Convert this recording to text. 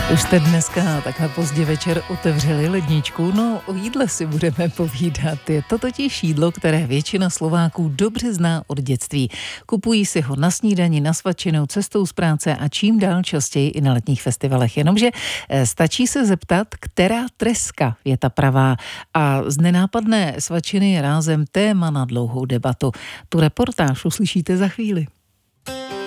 Už jste dneska takhle pozdě večer otevřeli ledničku, no o jídle si budeme povídat. Je to totiž jídlo, které většina Slováků dobře zná od dětství. Kupují si ho na snídani, na svačinu, cestou z práce a čím dál častěji i na letních festivalech. Jenomže stačí se zeptat, která treska je ta pravá. A z nenápadné svačiny je rázem téma na dlouhou debatu. Tu reportáž uslyšíte za chvíli.